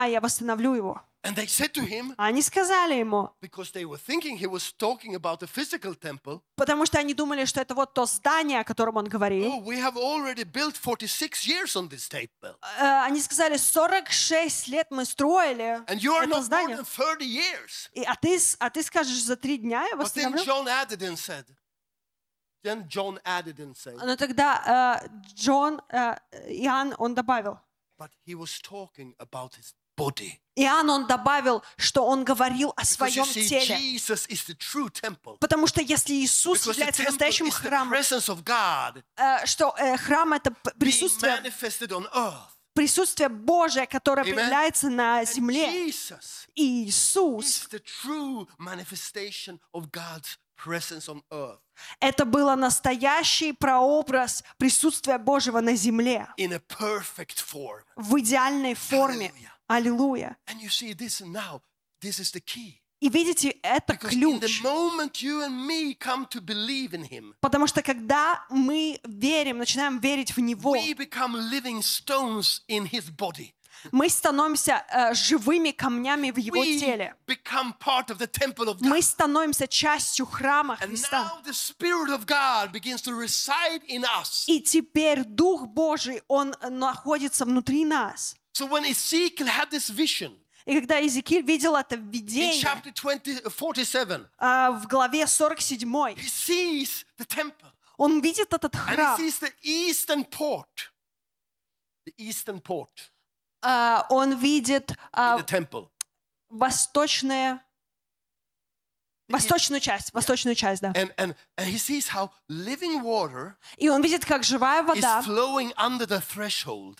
я восстановлю его. And they said to him, А они сказали ему, because they were thinking he was talking about a physical temple, потому что они думали, что это вот то здание, о котором он говорил. oh, we have already built 46 years on this temple. Они сказали, 46 лет мы строили And you are это not more здание. than 30 years. А ты скажешь, за 3 дня я But then восстановлю? John added and said, Но тогда Иоанн, он добавил. but he was talking about his body. Иоанн, он добавил, что он говорил о Because you своем see, теле. Jesus is the true temple. Потому что если Иисус Because the является temple настоящим is the храмом, presence of God что храм — это being присутствие manifested on earth. присутствие Божие, которое Amen. проявляется на And земле. Jesus И Иисус is the true manifestation of God's presence on earth — это было настоящий прообраз присутствия Божьего на земле in a perfect form. в идеальной форме. Аллилуйя. And you see this now, this is the key. И видите, это Because in the ключ. moment you and me come to believe in Him, Потому что когда мы верим, начинаем верить в Него, we become living stones in His body. мы становимся живыми камнями в Его We теле. become part of the temple of Мы God. становимся частью храма And Христа. now the Spirit of God begins to reside in us. И теперь Дух Божий, Он находится внутри нас. So when Ezekiel had this vision И когда Иезекииль видел это in видение chapter 47, в главе 47, he sees the temple он видит этот and he храм. sees the eastern port. The eastern port Он видит in the temple. восточную часть, да. And he sees how living water И он видит, как живая is вода, flowing under the threshold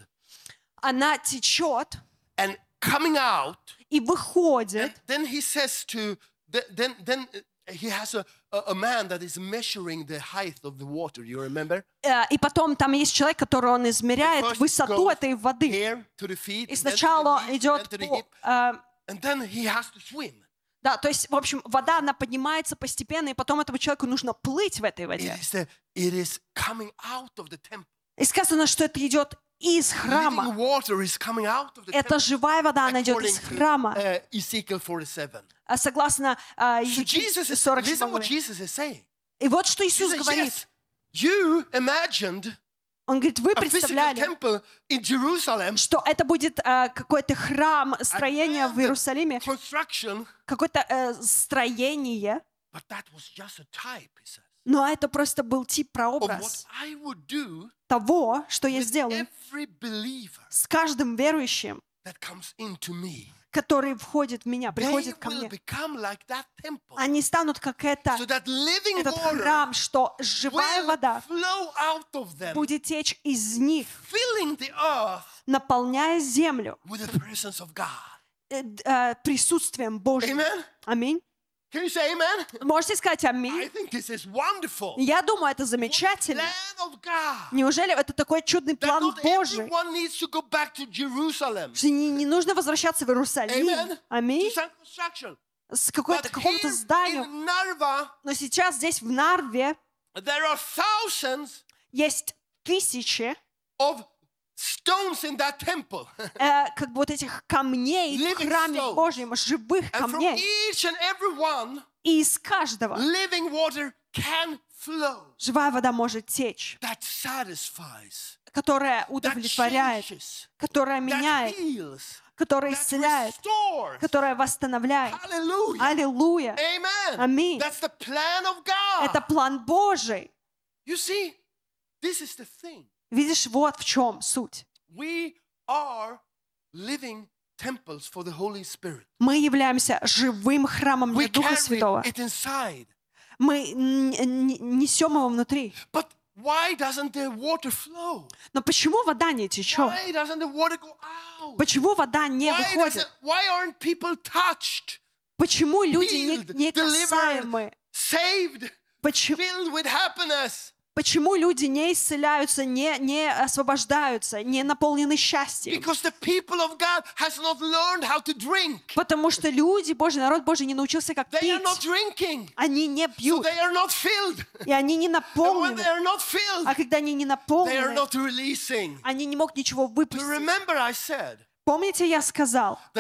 она течет and coming out. и выходит. Then he says to, then he has a man that is measuring the height of the water. You remember? И потом там есть человек, который он измеряет First it высоту goes этой воды. Here to the feet, И and then to the сначала knees, идет then to the по... hip, and then he has to swim. Да, то есть, в общем, вода, она поднимается постепенно, и потом этому человеку нужно плыть в этой воде. It is coming out of the temple. И сказано, что это идет из Living храма. water is coming out of the Это temple. живая вода, она идет из According to храма. Ezekiel 47. Согласно So Иезекиилю Jesus is, 47 listen what главе. Jesus is saying. И вот что He Иисус says, говорит. yes, you imagined Он говорит, вы a physical представляли, temple in Jerusalem, что это будет какой-то храм, строение в the Иерусалиме, construction, какое-то строение, but that was just a type, he says, но это просто был тип of прообраз what I would do того, что я with сделаю every believer с каждым верующим, that comes into me. который входит в меня, They приходит ко will мне. become like that temple. Они станут как So that living этот water храм, что живая will вода flow out of them, будет течь из них, filling the earth наполняя землю with the presence of God. присутствием Божьим. Amen? Аминь. Can you say amen? Можете сказать I аминь? think this is wonderful. Я думаю, это What замечательно. plan of God. Неужели это такой чудный That план not Божий, everyone needs to go back to Jerusalem. что не нужно возвращаться в Иерусалим, Amen? To аминь, some construction. с But какому-то here зданию. in Narva, Но сейчас здесь, в Нарве, there are thousands есть тысячи of stones in that temple. как бы вот этих камней в Living храме stones. Божьем, живых And from камней. each and every one, И из каждого living water can flow. живая вода может течь, That satisfies. которая That удовлетворяет, changes. которая That меняет, heals. которая That исцеляет, restores. которая восстановляет. Hallelujah. Аллилуйя! Amen. Аминь. That's the plan of God. Это план Божий. You see, this is the thing. Видишь, вот в чем суть. We are living temples for the Holy Spirit. Мы являемся живым храмом для We Духа carry Святого. it inside. Мы несем его внутри. But why doesn't the water flow? Но почему вода не течет? Why doesn't the water go out? Почему вода не выходит? Why aren't people touched, Почему люди healed, не delivered, касаемы? saved, Почему, filled with happiness? почему люди не исцеляются, не освобождаются, не наполнены счастьем? Because the people of God has not learned how to drink. Потому что люди Божий, народ Божий не научился как They are not пить. drinking. Они не So пьют, they are not filled. и они не And when наполнены. they are not filled, А когда они не they are наполнены, not releasing. они не могут ничего You выпустить. remember I said, Помните, я сказал,